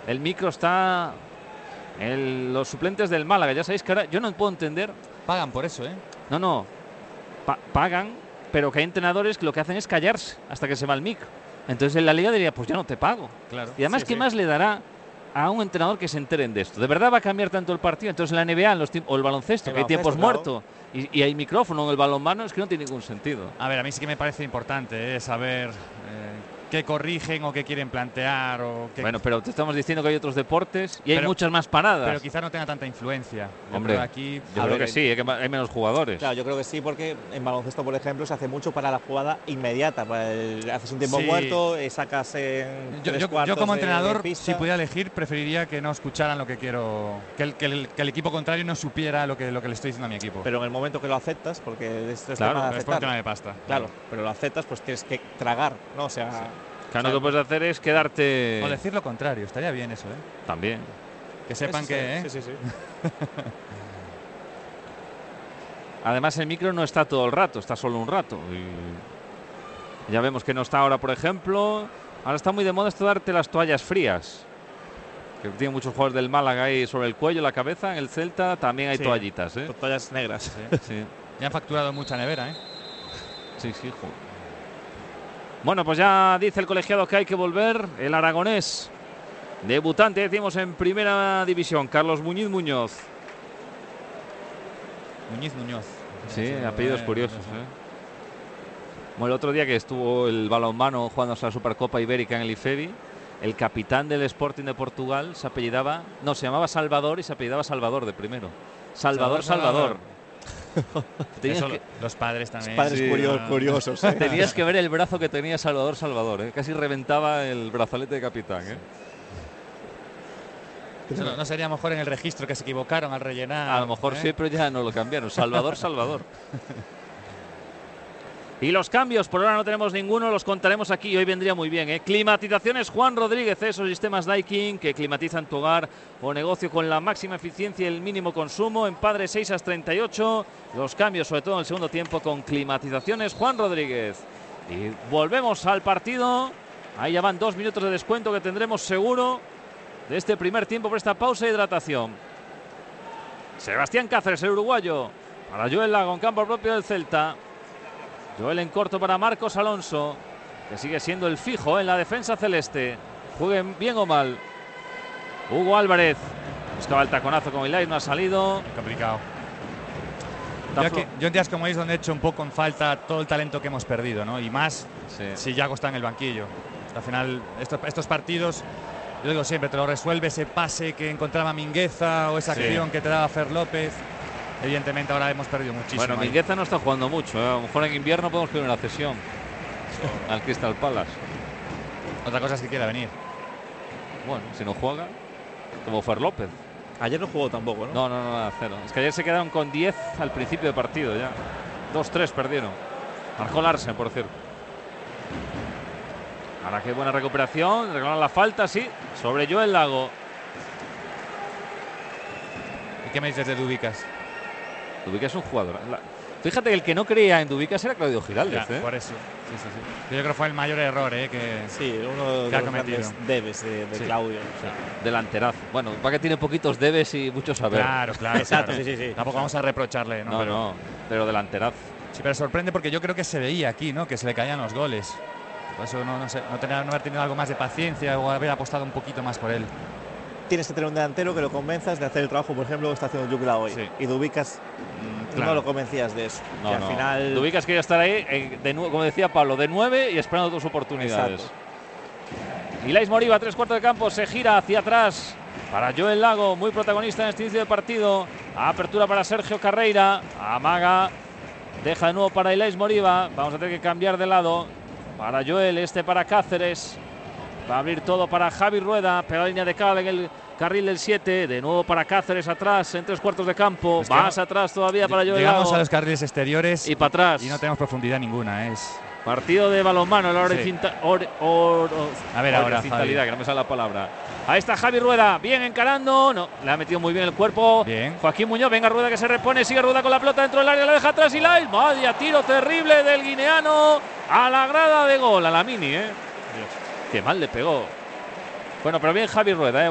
el micro está en los suplentes del Málaga. Ya sabéis que ahora yo no puedo entender. Pagan por eso, ¿eh? No. Pagan, pero que hay entrenadores que lo que hacen es callarse hasta que se va el micro. Entonces en la liga diría, pues ya no te pago. Claro. Y además, ¿qué más le dará a un entrenador que se enteren de esto? ¿De verdad va a cambiar tanto el partido? Entonces en la NBA o el baloncesto, que hay tiempos muertos y hay micrófono, en el balonmano es que no tiene ningún sentido. A ver, a mí sí que me parece importante saber qué corrigen o qué quieren plantear. Bueno, pero te estamos diciendo que hay otros deportes y hay muchas más paradas. Pero quizás no tenga tanta influencia. Hombre, aquí, yo creo que sí, que hay menos jugadores. Claro, yo creo que sí, porque en baloncesto, por ejemplo, se hace mucho para la jugada inmediata. Haces un tiempo muerto, sacas en yo como entrenador, si pudiera elegir, preferiría que no escucharan lo que quiero, que el equipo contrario no supiera lo que le estoy diciendo a mi equipo. Pero en el momento que lo aceptas, porque esto es claro, tema de aceptar. Es tema de pasta. Claro, pero lo aceptas, pues tienes que tragar, ¿no? O sea, Claro, lo que puedes hacer es quedarte. O decir lo contrario, estaría bien eso, ¿eh? También. Que sepan que. Sí. Además, el micro no está todo el rato, está solo un rato. Y ya vemos que no está ahora, por ejemplo. Ahora está muy de moda esto de darte las toallas frías. Que tienen muchos jugadores del Málaga ahí sobre el cuello, la cabeza. En el Celta también hay toallitas, ¿eh? Toallas negras. Sí. Ya han facturado mucha nevera, ¿eh? Sí, joder. Bueno, pues ya dice el colegiado que hay que volver. El aragonés, debutante, decimos, en primera división, Carlos Muñoz. Muñoz. Sí, apellidos curiosos, Bueno, el otro día que estuvo el balonmano jugando a la Supercopa Ibérica en el IFEBI, el capitán del Sporting de Portugal se llamaba Salvador y se apellidaba Salvador de primero. Salvador. Los padres también. Los padres curiosos. Tenías que ver el brazo que tenía Salvador, ¿eh? Casi reventaba el brazalete de capitán, ¿eh? ¿No sería mejor en el registro que se equivocaron al rellenar? A lo mejor sí, pero ya no lo cambiaron. Salvador. Y los cambios, por ahora no tenemos ninguno, los contaremos aquí. Hoy vendría muy bien, ¿eh? Climatizaciones Juan Rodríguez, esos sistemas Daikin que climatizan tu hogar o negocio con la máxima eficiencia y el mínimo consumo. En Padre 6-38, los cambios, sobre todo en el segundo tiempo, con Climatizaciones Juan Rodríguez. Y volvemos al partido. Ahí ya van 2 minutos de descuento que tendremos seguro de este primer tiempo por esta pausa de hidratación. Sebastián Cáceres, el uruguayo, para Joel Lago en campo propio del Celta. Joel en corto para Marcos Alonso, que sigue siendo el fijo en la defensa celeste. Jueguen bien o mal. Hugo Álvarez buscaba el taconazo con Ilay, no ha salido. Complicado. Yo en días como hoy es donde he hecho un poco en falta todo el talento que hemos perdido, ¿no? Y más si Yago está en el banquillo. Al final, estos partidos, yo digo siempre, te lo resuelve ese pase que encontraba Mingueza o esa acción que te daba Fer López. Evidentemente ahora hemos perdido muchísimo. Bueno, Mingueza no está jugando mucho, ¿eh? A lo mejor en invierno podemos pedir una cesión al Crystal Palace. Otra cosa es que quiera venir. Bueno, si no juega, como Fer López. Ayer no jugó tampoco, ¿no? No, nada, 0. Es que ayer se quedaron con 10 al principio de partido ya. 2-3 perdieron. Marcó Larsen, por cierto. Ahora qué buena recuperación. Reclaman la falta, sí, sobre Joel Lago. ¿Y qué me dices de Dubicas? Dubicas es un jugador. Fíjate que el que no creía en Dubicas era Claudio Giraldez. Por eso. Sí. Yo creo que fue el mayor error Sí, uno de los grandes debes de Claudio. Delanterazo. Bueno, va que tiene poquitos debes y mucho saber. Claro. Exacto, claro. Sí. Tampoco vamos a reprocharle, ¿no? No, pero delanterazo. Sí, pero sorprende porque yo creo que se veía aquí, ¿no? Que se le caían los goles. Por eso no haber tenido algo más de paciencia o haber apostado un poquito más por él. Tienes que tener un delantero que lo convenzas de hacer el trabajo, por ejemplo, que está haciendo Jukla hoy. Sí. Y Dubicas no lo convencías de eso. No, al final... Dubicas quería estar ahí, como decía Pablo, de 9 y esperando tus oportunidades. Ilais Moriba, 3/4 de campo, se gira hacia atrás para Joel Lago, muy protagonista en este inicio de partido. Apertura para Sergio Carreira, amaga, deja de nuevo para Ilais Moriba. Vamos a tener que cambiar de lado. Para Joel, para Cáceres. Va a abrir todo para Javi Rueda, pega la línea de cal en el carril del 7, de nuevo para Cáceres atrás, en 3/4 de campo, más atrás todavía para Joel Lago. Llegamos a los carriles exteriores y para atrás. Y no tenemos profundidad ninguna. Partido de balonmano, la a ver ahora, horizontalidad, que no me sale la palabra. Ahí está Javi Rueda, bien encarando, no, le ha metido muy bien el cuerpo. Bien. Joaquín Muñoz, venga Rueda que se repone, sigue Rueda con la pelota dentro del área, la deja atrás y vaya tiro terrible del guineano a la grada de gol, a la mini, Qué mal le pegó. Bueno, pero bien Javi Rueda,